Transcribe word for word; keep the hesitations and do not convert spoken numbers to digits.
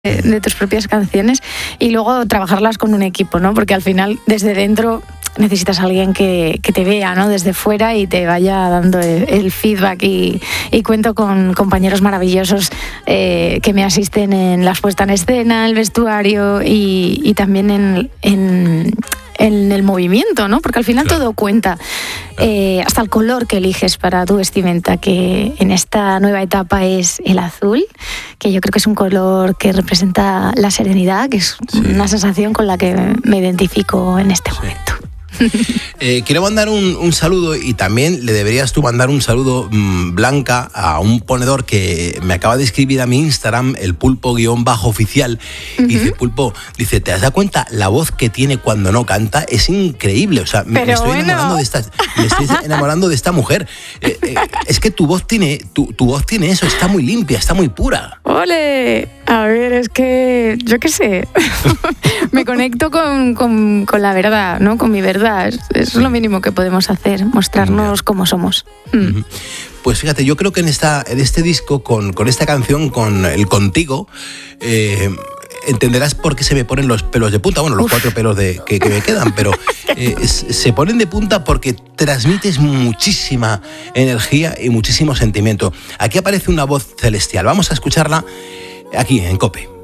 de tus propias canciones y luego trabajarlas con un equipo, ¿no? Porque al final, desde dentro, necesitas a alguien que, que te vea, ¿no? Desde fuera y te vaya dando el, el feedback y, y cuento con compañeros maravillosos eh, que me asisten en la puesta en escena, el vestuario y, y también en, en, en el movimiento, ¿no? Porque al final claro. todo cuenta. Eh, hasta el color que eliges para tu vestimenta, que en esta nueva etapa es el azul, que yo creo que es un color que representa la serenidad, que es sí. una sensación con la que me identifico en este sí. momento. Eh, quiero mandar un, un saludo y también le deberías tú mandar un saludo, mmm, Blanca, a un ponedor que me acaba de escribir a mi Instagram, el pulpo-oficial, uh-huh. y dice, Pulpo, dice, ¿te has dado cuenta la voz que tiene cuando no canta? Es increíble, o sea, me, me, estoy bueno. enamorando de esta, me estoy enamorando de esta mujer. Eh, eh, es que tu voz tiene, tu, tu voz tiene eso, está muy limpia, está muy pura. ¡Ole! A ver, es que, yo qué sé, me conecto con, con, con la verdad, ¿no? Con mi verdad. Es, es lo mínimo que podemos hacer, mostrarnos como somos. Mm. Pues fíjate, yo creo que en, esta, en este disco, con, con esta canción, con el Contigo, eh, entenderás por qué se me ponen los pelos de punta. Bueno, los Uf. cuatro pelos de, que, que me quedan, pero eh, se ponen de punta porque transmites muchísima energía y muchísimo sentimiento. Aquí aparece una voz celestial. Vamos a escucharla aquí en COPE.